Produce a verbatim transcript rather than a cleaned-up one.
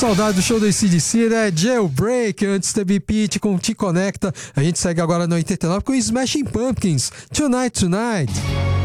saudade do show do A C/D C, né? Jailbreak, antes teve Pete com Te Conecta. A gente segue agora no oitenta e nove com Smashing Pumpkins, Tonight Tonight.